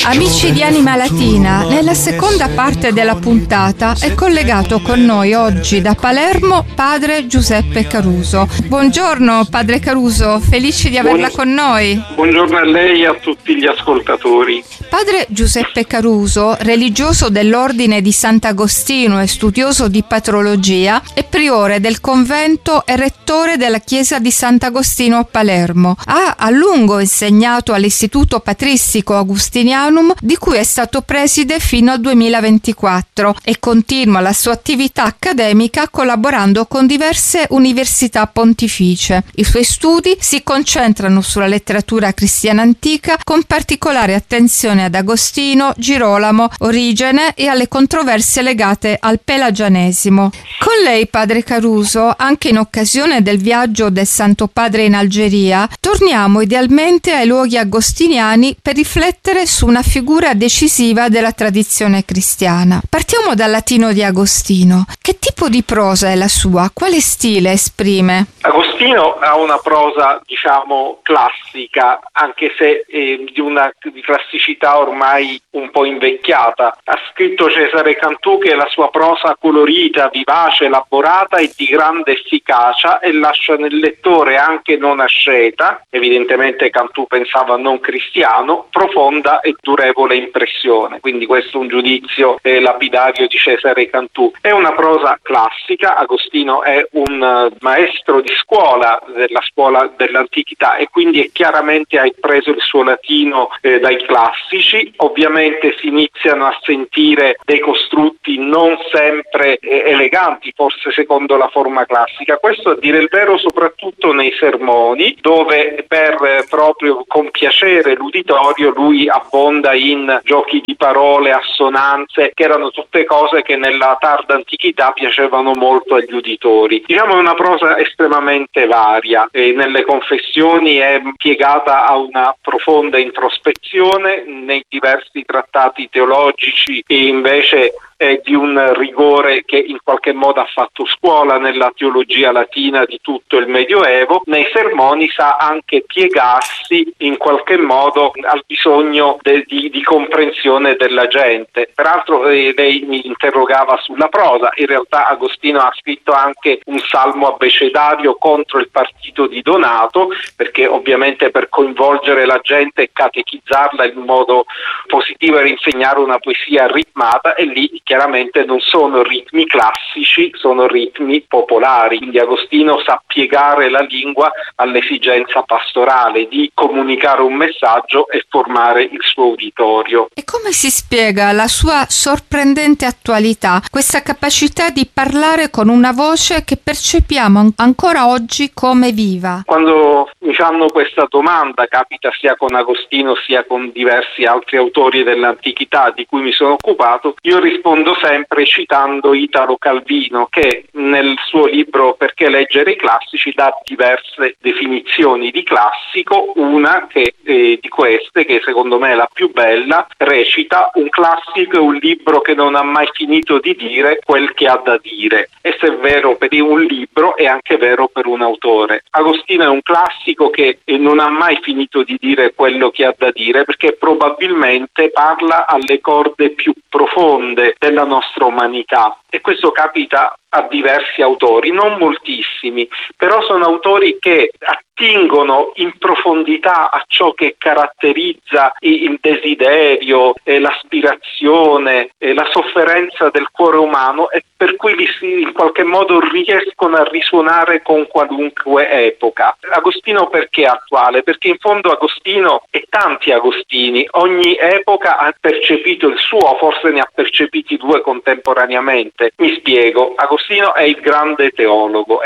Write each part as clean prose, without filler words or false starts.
Amici di Anima Latina, nella seconda parte della puntata è collegato con noi oggi da Palermo padre Giuseppe Caruso. Buongiorno padre Caruso, felici di averla con noi. Buongiorno a lei e a tutti gli ascoltatori. Padre Giuseppe Caruso, religioso dell'Ordine di Sant'Agostino e studioso di patrologia, è priore del convento e rettore della chiesa di Sant'Agostino a Palermo. Ha a lungo insegnato all'Istituto Patristico Augustinianum, di cui è stato preside fino al 2024, e continua la sua attività accademica collaborando con diverse università pontificie. I suoi studi si concentrano sulla letteratura cristiana antica, con particolare attenzione ad Agostino, Girolamo, Origene e alle controversie legate al pelagianesimo. Con lei, padre Caruso, anche in occasione del viaggio del Santo Padre in Algeria, torniamo idealmente ai luoghi agostiniani per riflettere su una figura decisiva della tradizione cristiana. Partiamo dal latino di Agostino. Che tipo di prosa è la sua? Quale stile esprime? Agostino ha una prosa, classica, anche se di classicità ormai un po' invecchiata. Ha scritto Cesare Cantù che la sua prosa colorita, vivace, elaborata e di grande efficacia e lascia nel lettore, anche non asceta, evidentemente Cantù pensava non cristiano, profonda e durevole impressione. Quindi questo è un giudizio lapidario di Cesare Cantù. È una prosa classica. Agostino è un maestro di scuola dell'antichità e quindi chiaramente ha preso il suo latino dai classici. Ovviamente si iniziano a sentire dei costrutti non sempre eleganti, forse secondo la forma classica. Questo, a dire il vero, soprattutto nei sermoni, dove per proprio compiacere l'uditorio lui abbonda in giochi di parole, assonanze, che erano tutte cose che nella tarda antichità piacevano molto agli uditori. È una prosa estremamente varia, e nelle confessioni è piegata a una profonda introspezione, nei diversi trattati teologici e invece è di un rigore che in qualche modo ha fatto scuola nella teologia latina di tutto il Medioevo. Nei sermoni sa anche piegarsi in qualche modo al bisogno di comprensione della gente. Peraltro lei mi interrogava sulla prosa. In realtà Agostino ha scritto anche un salmo abbecedario contro il partito di Donato, perché ovviamente per coinvolgere la gente e catechizzarla in modo positivo era insegnare una poesia ritmata, e lì chiaramente non sono ritmi classici, sono ritmi popolari. Quindi Agostino sa piegare la lingua all'esigenza pastorale di comunicare un messaggio e formare il suo uditorio. E come si spiega la sua sorprendente attualità, questa capacità di parlare con una voce che percepiamo ancora oggi come viva? Quando mi fanno questa domanda, capita sia con Agostino sia con diversi altri autori dell'antichità di cui mi sono occupato, io rispondo sempre citando Italo Calvino, che nel suo libro Perché leggere i classici dà diverse definizioni di classico. Una di queste, che secondo me è la più bella, recita: un classico è un libro che non ha mai finito di dire quel che ha da dire. E se è vero per un libro, è anche vero per un autore. Agostino è un classico che non ha mai finito di dire quello che ha da dire, perché probabilmente parla alle corde più profonde della nostra umanità, e questo capita a diversi autori, non moltissimi, però sono autori che attingono in profondità a ciò che caratterizza il desiderio, l'aspirazione, la sofferenza del cuore umano, e per cui in qualche modo riescono a risuonare con qualunque epoca. Agostino perché è attuale? Perché in fondo Agostino e tanti Agostini, ogni epoca ha percepito il suo, forse ne ha percepiti due contemporaneamente. Mi spiego: Agostino è il grande teologo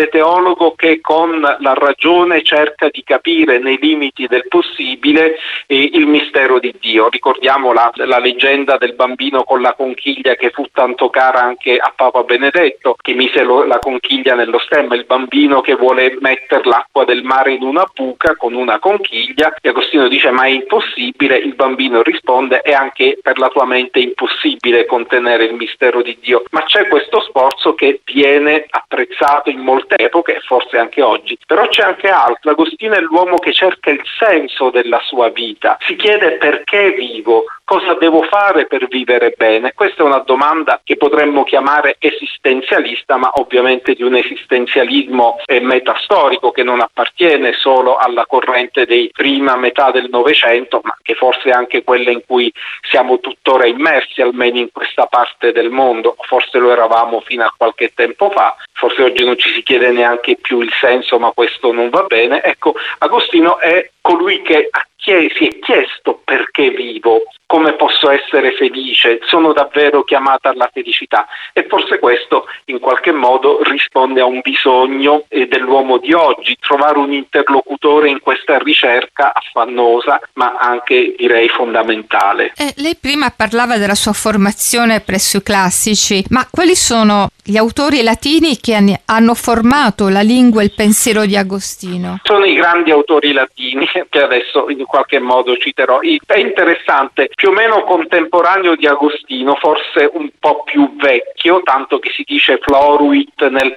che con la ragione cerca di capire nei limiti del possibile il mistero di Dio. Ricordiamo la leggenda del bambino con la conchiglia, che fu tanto cara anche a Papa Benedetto, che mise la conchiglia nello stemma, il bambino che vuole mettere l'acqua del mare in una buca con una conchiglia, e Agostino dice: ma è impossibile. Il bambino risponde: è anche per la tua mente impossibile contenere il mistero di Dio. Ma c'è questo sforzo che viene apprezzato in molte epoche, forse anche oggi, però c'è anche anche altro. Agostino è l'uomo che cerca il senso della sua vita, si chiede perché vivo, cosa devo fare per vivere bene. Questa è una domanda che potremmo chiamare esistenzialista, ma ovviamente di un esistenzialismo metastorico che non appartiene solo alla corrente dei prima metà del Novecento, ma che forse è anche quella in cui siamo tuttora immersi, almeno in questa parte del mondo. Forse lo eravamo fino a qualche tempo fa, forse oggi non ci si chiede neanche più il senso, ma questo non va bene. Ecco, Agostino è colui che si è chiesto perché vivo, come posso essere felice, sono davvero chiamata alla felicità, e forse questo in qualche modo risponde a un bisogno dell'uomo di oggi, trovare un interlocutore in questa ricerca affannosa ma anche direi fondamentale. Lei prima parlava della sua formazione presso i classici, ma quali sono gli autori latini che hanno formato la lingua e il pensiero di Agostino? Sono i grandi autori latini che adesso in qualche modo citerò. È interessante, più o meno contemporaneo di Agostino, forse un po' più vecchio, tanto che si dice Floruit nel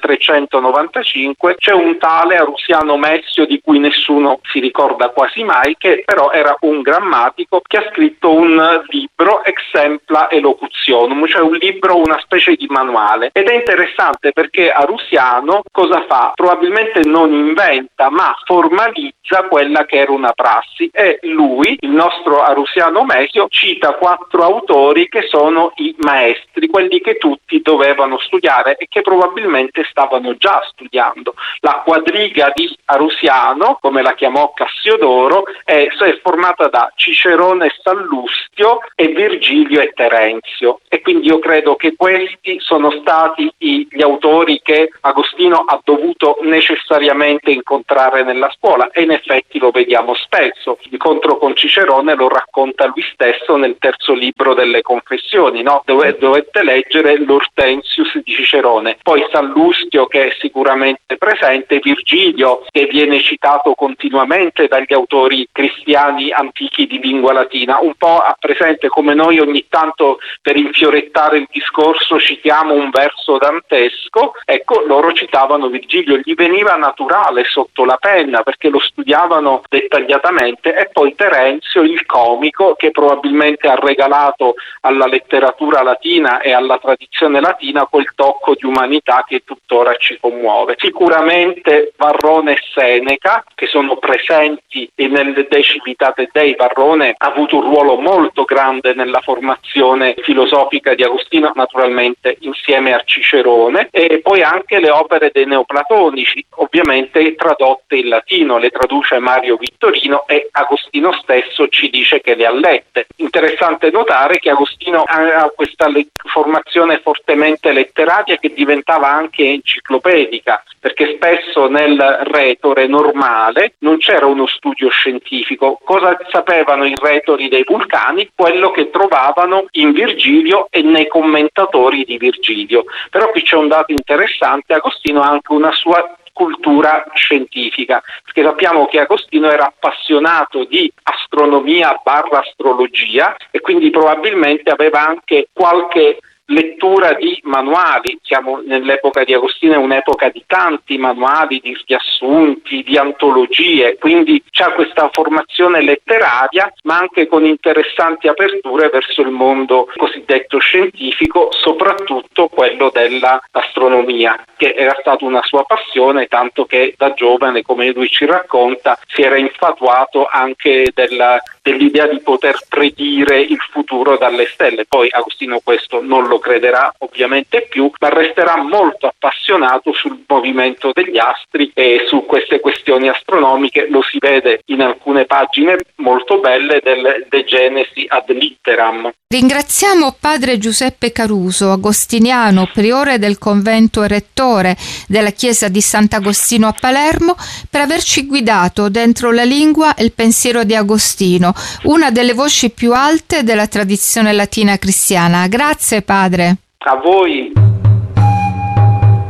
395, c'è un tale Arusiano Messio di cui nessuno si ricorda quasi mai, che però era un grammatico che ha scritto un libro Exempla Elocutionum, cioè un libro, una specie di manuale, ed è interessante perché Arusiano cosa fa? Probabilmente non inventa ma formalizza quella che era una prassi, e lui, il nostro Arusiano Mesio, cita 4 autori che sono i maestri, quelli che tutti dovevano studiare e che probabilmente stavano già studiando. La quadriga di Arusiano, come la chiamò Cassiodoro, è formata da Cicerone, Sallustio e Virgilio e Terenzio, e quindi io credo che questi sono stati gli autori che Agostino ha dovuto necessariamente incontrare nella scuola, e in effetti lo vediamo spesso. L'incontro con Cicerone lo racconta lui stesso nel terzo libro delle Confessioni, no? Dovette leggere l'Hortensius di Cicerone, poi Sallustio che è sicuramente presente, Virgilio che viene citato continuamente dagli autori cristiani antichi di lingua latina, un po' ha presente come noi ogni tanto per infiorettare il discorso citiamo un verso dantesco. Ecco, loro citavano Virgilio, gli veniva naturale sotto la penna perché lo studiavano dettagliatamente, e poi Terenzio, il comico, che probabilmente ha regalato alla letteratura latina e alla tradizione latina quel tocco di umanità che tuttora ci commuove. Sicuramente Varrone e Seneca, che sono presenti nel De Civitate Dei. Varrone ha avuto un ruolo molto grande nella formazione filosofica di Agostino, naturalmente insieme a Cicerone, e poi anche le opere dei neoplatonici, ovviamente tradotte in latino, le traduce Mario Vittorino e Agostino stesso ci dice che le ha lette. Interessante notare che Agostino ha questa formazione fortemente letteraria che diventava anche enciclopedica, perché spesso nel retore normale non c'era uno studio scientifico. Cosa sapevano i retori dei Vulcani? Quello che trovavano in Virgilio e nei commentatori di Virgilio. Però qui c'è un dato interessante: Agostino ha anche una sua cultura scientifica, perché sappiamo che Agostino era appassionato di astronomia / astrologia, e quindi probabilmente aveva anche qualche lettura di manuali. Siamo nell'epoca di Agostino, è un'epoca di tanti manuali, di riassunti, di antologie, quindi c'ha questa formazione letteraria ma anche con interessanti aperture verso il mondo cosiddetto scientifico, soprattutto quello dell'astronomia, che era stata una sua passione, tanto che da giovane, come lui ci racconta, si era infatuato anche dell'idea di poter predire il futuro dalle stelle. Poi Agostino questo non lo crederà ovviamente più, ma resterà molto appassionato sul movimento degli astri e su queste questioni astronomiche. Lo si vede in alcune pagine molto belle del De Genesi ad Litteram. Ringraziamo padre Giuseppe Caruso, agostiniano, priore del convento e rettore della chiesa di Sant'Agostino a Palermo, per averci guidato dentro la lingua e il pensiero di Agostino, una delle voci più alte della tradizione latina cristiana. Grazie padre. A voi.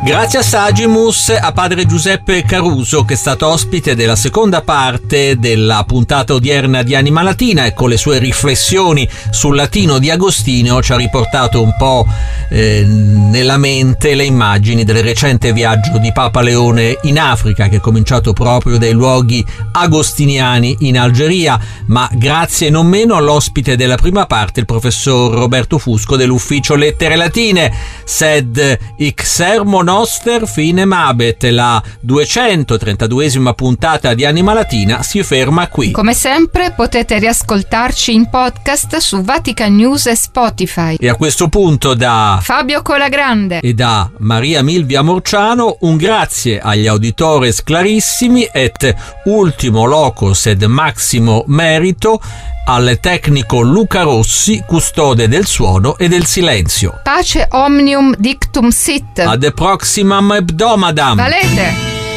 Grazie a Sagimus, a padre Giuseppe Caruso, che è stato ospite della seconda parte della puntata odierna di Anima Latina, e con le sue riflessioni sul latino di Agostino ci ha riportato un po' nella mente le immagini del recente viaggio di Papa Leone in Africa, che è cominciato proprio dai luoghi agostiniani in Algeria. Ma grazie non meno all'ospite della prima parte, il professor Roberto Fusco dell'Ufficio Lettere Latine. Sed hic sermo noster finem habet, la 232esima puntata di Anima Latina si ferma qui. Come sempre potete riascoltarci in podcast su Vatican News e Spotify. E a questo punto da Fabio Colagrande e da Maria Milvia Morciano un grazie agli auditores clarissimi et ultimo locus ed maximo merito al tecnico Luca Rossi, custode del suono e del silenzio. Pace omnium dictum sit. Ad proximam hebdomadam. Valete.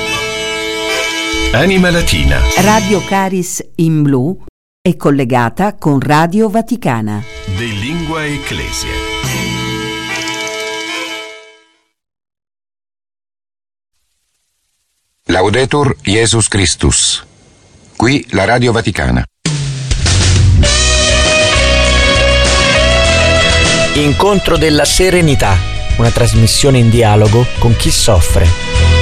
Anima Latina. Radio Caris in Blu è collegata con Radio Vaticana. De Lingua Ecclesia. Laudetur Jesus Christus. Qui la Radio Vaticana. Incontro della Serenità, una trasmissione in dialogo con chi soffre.